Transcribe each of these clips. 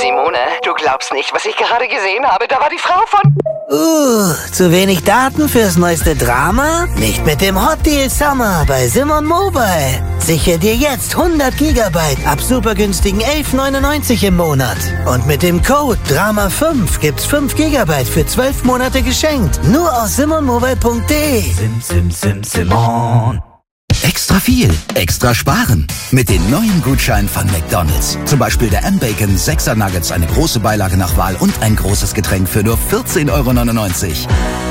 Simone, du glaubst nicht, was ich gerade gesehen habe. Da war die Frau von... Zu wenig Daten fürs neueste Drama? Nicht mit dem Hot Deal Summer bei Simon Mobile. Sichere dir jetzt 100 Gigabyte ab super günstigen 11,99 im Monat. Und mit dem Code DRAMA5 gibt's 5 Gigabyte für 12 Monate geschenkt. Nur auf simonmobile.de. Simon. Extra viel, extra sparen. Mit den neuen Gutscheinen von McDonald's. Zum Beispiel der M-Bacon 6er Nuggets, eine große Beilage nach Wahl und ein großes Getränk für nur 14,99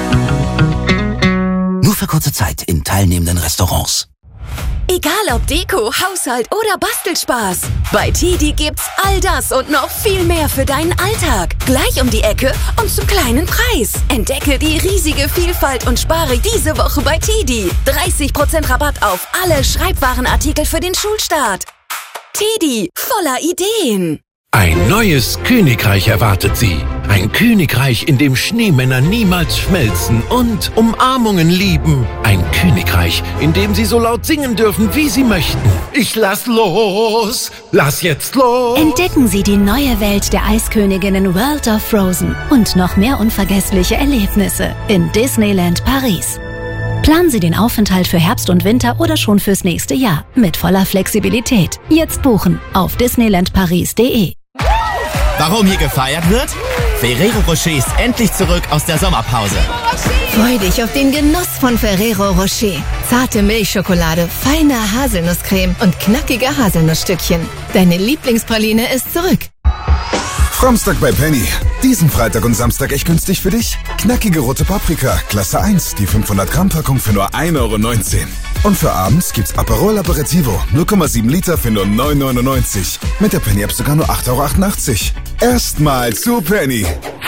€. Nur für kurze Zeit in teilnehmenden Restaurants. Egal ob Deko, Haushalt oder Bastelspaß. Bei TiDi gibt's all das und noch viel mehr für deinen Alltag. Gleich um die Ecke und zum kleinen Preis. Entdecke die riesige Vielfalt und spare diese Woche bei TiDi. 30% Rabatt auf alle Schreibwarenartikel für den Schulstart. TiDi, voller Ideen. Ein neues Königreich erwartet Sie. Ein Königreich, in dem Schneemänner niemals schmelzen und Umarmungen lieben. Ein Königreich, in dem Sie so laut singen dürfen, wie Sie möchten. Ich lass los! Lass jetzt los! Entdecken Sie die neue Welt der Eisköniginnen World of Frozen und noch mehr unvergessliche Erlebnisse in Disneyland Paris. Planen Sie den Aufenthalt für Herbst und Winter oder schon fürs nächste Jahr mit voller Flexibilität. Jetzt buchen auf disneylandparis.de. Warum hier gefeiert wird? Ferrero Rocher ist endlich zurück aus der Sommerpause. Freu dich auf den Genuss von Ferrero Rocher. Zarte Milchschokolade, feine Haselnusscreme und knackige Haselnussstückchen. Deine Lieblingspraline ist zurück. Samstag bei Penny. Diesen Freitag und Samstag echt günstig für dich? Knackige rote Paprika, Klasse 1, die 500 Gramm Packung für nur 1,19 €. Und für abends gibt's Aperol Aperitivo, 0,7 Liter für nur 9,99 €. Mit der Penny-App sogar nur 8,88 €. Erstmal zu Penny.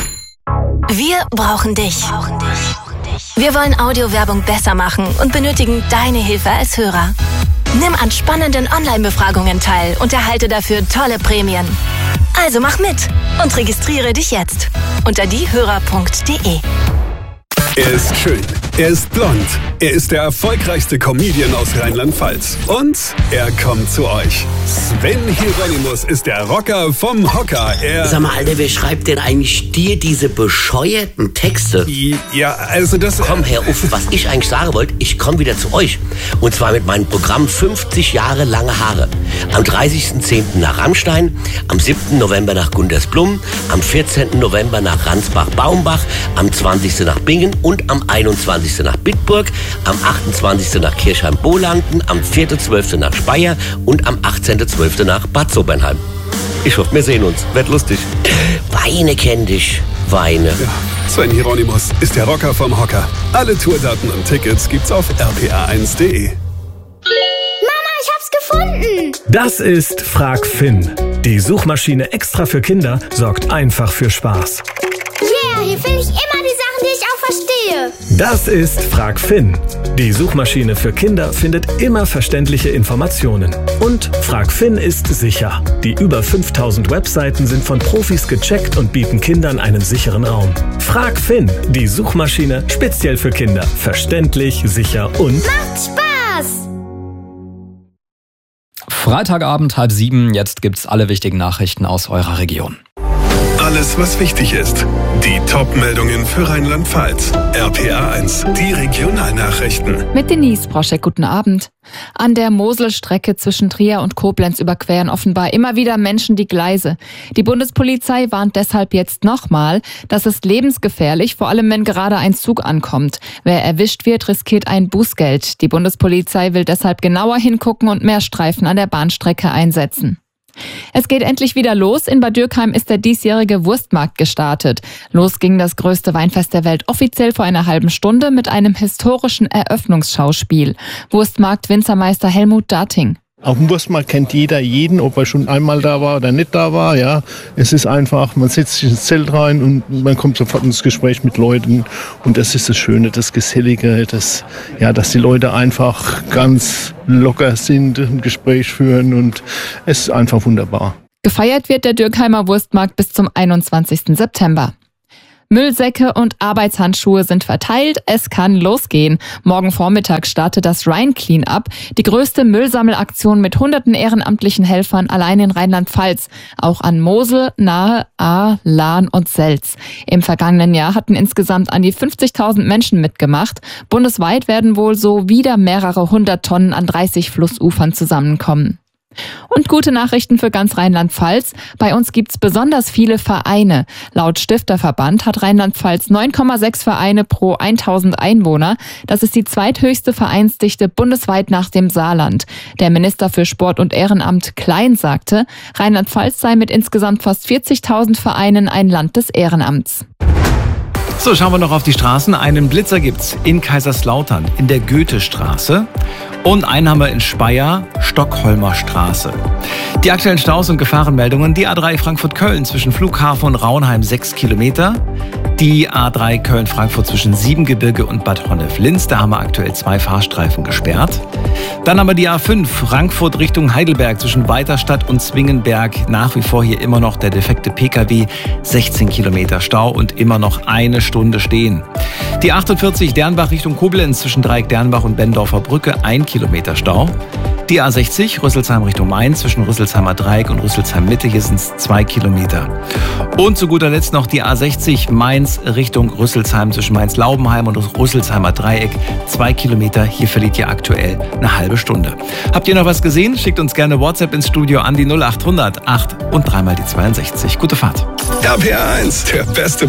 Wir brauchen dich. Wir wollen Audiowerbung besser machen und benötigen deine Hilfe als Hörer. Nimm an spannenden Online-Befragungen teil und erhalte dafür tolle Prämien. Also mach mit und registriere dich jetzt unter diehörer.de. Er ist schön, er ist blond, er ist der erfolgreichste Comedian aus Rheinland-Pfalz. Und er kommt zu euch. Sven Hieronymus ist der Rocker vom Hocker. Sag mal, Alter, wer schreibt denn eigentlich dir diese bescheuerten Texte? Ja, also das... Komm, Herr Uff, was ich eigentlich sagen wollte, ich komme wieder zu euch. Und zwar mit meinem Programm 50 Jahre lange Haare. Am 30.10. nach Rammstein, am 7. November nach Gundersblum, am 14. November nach Ransbach-Baumbach, am 20. nach Bingen und am 21. nach Bitburg, am 28. nach Kirchheim-Bolanden, am 4.12. nach Speyer und am 18.12. nach Bad Sobernheim. Ich hoffe, wir sehen uns. Wird lustig. Weine kenn dich. Weine. Ja, Sven Hieronymus ist der Rocker vom Hocker. Alle Tourdaten und Tickets gibt's auf rpa1.de. Mama, ich hab's gefunden! Das ist Frag Finn. Die Suchmaschine extra für Kinder sorgt einfach für Spaß. Yeah, hier finde ich immer die Sachen, die ich auch verstehe. Das ist Frag Finn. Die Suchmaschine für Kinder findet immer verständliche Informationen. Und Frag Finn ist sicher. Die über 5000 Webseiten sind von Profis gecheckt und bieten Kindern einen sicheren Raum. Frag Finn, die Suchmaschine speziell für Kinder. Verständlich, sicher und... Macht Spaß! Freitagabend 6:30. Jetzt gibt's alle wichtigen Nachrichten aus eurer Region. Alles, was wichtig ist. Die Top-Meldungen für Rheinland-Pfalz. RPA1, die Regionalnachrichten. Mit Denise Broschek, guten Abend. An der Moselstrecke zwischen Trier und Koblenz überqueren offenbar immer wieder Menschen die Gleise. Die Bundespolizei warnt deshalb jetzt nochmal, das ist lebensgefährlich, vor allem wenn gerade ein Zug ankommt. Wer erwischt wird, riskiert ein Bußgeld. Die Bundespolizei will deshalb genauer hingucken und mehr Streifen an der Bahnstrecke einsetzen. Es geht endlich wieder los. In Bad Dürkheim ist der diesjährige Wurstmarkt gestartet. Los ging das größte Weinfest der Welt offiziell vor einer halben Stunde mit einem historischen Eröffnungsschauspiel. Wurstmarkt-Winzermeister Helmut Dating. Auf dem Wurstmarkt kennt jeder jeden, ob er schon einmal da war oder nicht da war. Ja, es ist einfach, man setzt sich ins Zelt rein und man kommt sofort ins Gespräch mit Leuten. Und das ist das Schöne, das Gesellige, dass die Leute einfach ganz locker sind, ein Gespräch führen und es ist einfach wunderbar. Gefeiert wird der Dürkheimer Wurstmarkt bis zum 21. September. Müllsäcke und Arbeitshandschuhe sind verteilt, es kann losgehen. Morgen Vormittag startet das Rhein Clean-up, die größte Müllsammelaktion mit hunderten ehrenamtlichen Helfern allein in Rheinland-Pfalz, auch an Mosel, Nahe, Ahr, Lahn und Selz. Im vergangenen Jahr hatten insgesamt an die 50.000 Menschen mitgemacht. Bundesweit werden wohl so wieder mehrere 100 Tonnen an 30 Flussufern zusammenkommen. Und gute Nachrichten für ganz Rheinland-Pfalz. Bei uns gibt's besonders viele Vereine. Laut Stifterverband hat Rheinland-Pfalz 9,6 Vereine pro 1000 Einwohner. Das ist die zweithöchste Vereinsdichte bundesweit nach dem Saarland. Der Minister für Sport und Ehrenamt Klein sagte, Rheinland-Pfalz sei mit insgesamt fast 40.000 Vereinen ein Land des Ehrenamts. So, schauen wir noch auf die Straßen. Einen Blitzer gibt's in Kaiserslautern, in der Goethestraße. Und einen haben wir in Speyer, Stockholmer Straße. Die aktuellen Staus und Gefahrenmeldungen. Die A3 Frankfurt-Köln zwischen Flughafen und Raunheim 6 Kilometer. Die A3 Köln-Frankfurt zwischen Siebengebirge und Bad Honnef-Linz. Da haben wir aktuell 2 Fahrstreifen gesperrt. Dann haben wir die A5 Frankfurt Richtung Heidelberg zwischen Weiterstadt und Zwingenberg. Nach wie vor hier immer noch der defekte PKW. 16 Kilometer Stau und immer noch eine Stunde stehen. Die 48 Dernbach Richtung Koblenz zwischen Dreieck-Dernbach und Bendorfer Brücke. 1 Kilometer Stau. Die A60 Rüsselsheim Richtung Mainz zwischen Rüsselsheimer Dreieck und Rüsselsheim Mitte. Hier sind es 2 Kilometer. Und zu guter Letzt noch die A60 Mainz Richtung Rüsselsheim zwischen Mainz-Laubenheim und Rüsselsheimer Dreieck. 2 Kilometer. Hier verliert ihr aktuell eine halbe Stunde. Habt ihr noch was gesehen? Schickt uns gerne WhatsApp ins Studio an die 0800 8 und 3 mal die 62. Gute Fahrt. RPR 1, der beste